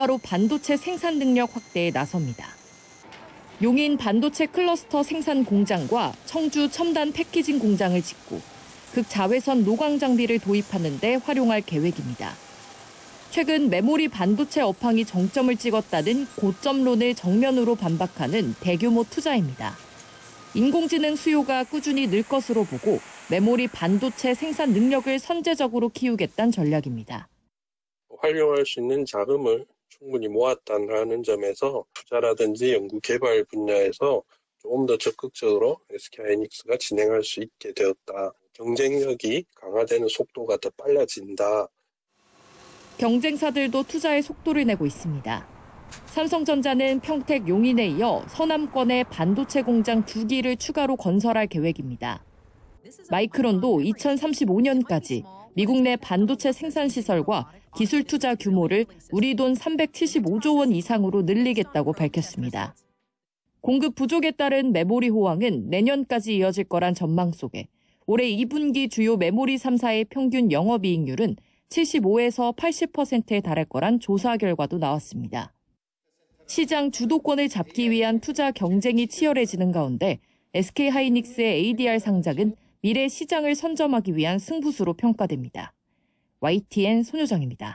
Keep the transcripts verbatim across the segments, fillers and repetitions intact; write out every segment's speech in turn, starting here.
바로 반도체 생산 능력 확대에 나섭니다. 용인 반도체 클러스터 생산 공장과 청주 첨단 패키징 공장을 짓고 극자외선 노광 장비를 도입하는 데 활용할 계획입니다. 최근 메모리 반도체 업황이 정점을 찍었다는 고점론을 정면으로 반박하는 대규모 투자입니다. 인공지능 수요가 꾸준히 늘 것으로 보고 메모리 반도체 생산 능력을 선제적으로 키우겠다는 전략입니다. 활용할 수 있는 자금을 충분히 모았다는 점에서 투자라든지 연구 개발 분야에서 조금 더 적극적으로 에스케이하이닉스가 진행할 수 있게 되었다. 경쟁력이 강화되는 속도가 더 빨라진다. 경쟁사들도 투자의 속도를 내고 있습니다. 삼성전자는 평택 용인에 이어 서남권에 반도체 공장 두 기를 추가로 건설할 계획입니다. 마이크론도 이천삼십오 년까지 미국 내 반도체 생산 시설과 기술 투자 규모를 우리 돈 삼백칠십오조 원 이상으로 늘리겠다고 밝혔습니다. 공급 부족에 따른 메모리 호황은 내년까지 이어질 거란 전망 속에 올해 이 분기 주요 메모리 삼 사의 평균 영업이익률은 칠십오에서 팔십 퍼센트에 달할 거란 조사 결과도 나왔습니다. 시장 주도권을 잡기 위한 투자 경쟁이 치열해지는 가운데 에스케이하이닉스의 에이디알 상장은 미래 시장을 선점하기 위한 승부수로 평가됩니다. 와이티엔 손효정입니다.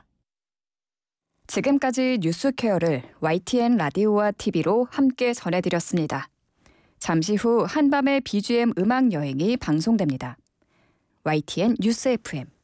지금까지 뉴스케어를 와이티엔 라디오와 티비로 함께 전해드렸습니다. 잠시 후 한밤의 비지엠 음악 여행이 방송됩니다. 와이티엔 뉴스 에프엠